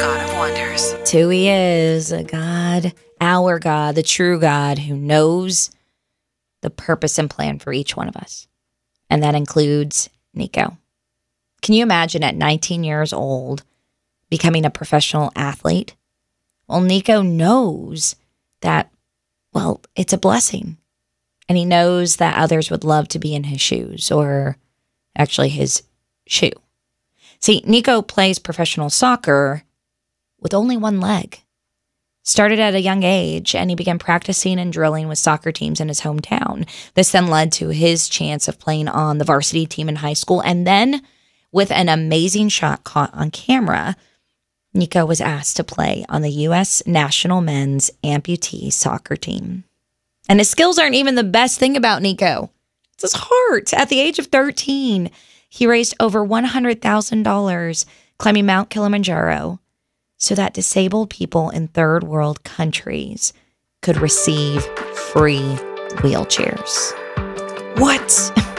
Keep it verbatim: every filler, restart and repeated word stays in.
God of wonders. It's who he is, a God, our God, the true God who knows the purpose and plan for each one of us. And that includes Nico. Can you imagine at nineteen years old becoming a professional athlete? Well, Nico knows that, well, it's a blessing. And he knows that others would love to be in his shoes, or actually his shoe. See, Nico plays professional soccer with only one leg. Started at a young age, and he began practicing and drilling with soccer teams in his hometown. This then led to his chance of playing on the varsity team in high school. And then, with an amazing shot caught on camera, Nico was asked to play on the U S national men's amputee soccer team. And his skills aren't even the best thing about Nico. It's his heart. At the age of thirteen, he raised over one hundred thousand dollars climbing Mount Kilimanjaro so that disabled people in third world countries could receive free wheelchairs. What?